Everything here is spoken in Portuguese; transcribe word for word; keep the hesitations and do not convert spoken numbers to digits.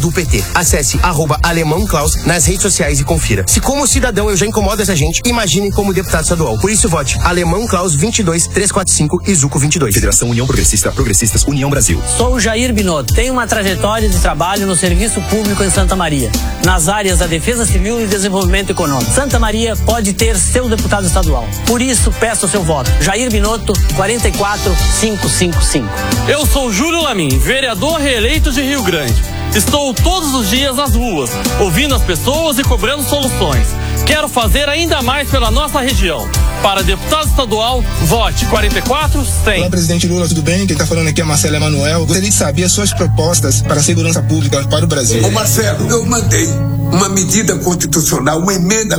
do P T. Acesse arroba Alemão Klaus nas redes sociais e confira. Se como cidadão eu já incomodo essa gente, imagine como deputado estadual. Por isso vote Alemão Klaus vinte e dois, trezentos e quarenta e cinco e Zuco vinte e dois. Federação União Progressista, Progressistas União Brasil. Sou Jair Binotto. Tenho uma trajetória de trabalho no serviço público em Santa Maria, nas áreas da Defesa Civil e Desenvolvimento Econômico. Santa Maria pode ter seu deputado estadual. Por isso, peço o seu voto. Jair Binotto, quarenta e quatro, quinhentos e cinquenta e cinco. Eu sou Júlio Lamin, vereador reeleito de Rio Grande. Estou todos os dias nas ruas, ouvindo as pessoas e cobrando soluções. Quero fazer ainda mais pela nossa região. Para deputado estadual, vote quarenta e quatro, cem. Olá, presidente Lula, tudo bem? Quem está falando aqui é Marcelo Emanuel. Gostaria de saber as suas propostas para a segurança pública para o Brasil. Ô Marcelo, eu mandei uma medida constitucional, uma emenda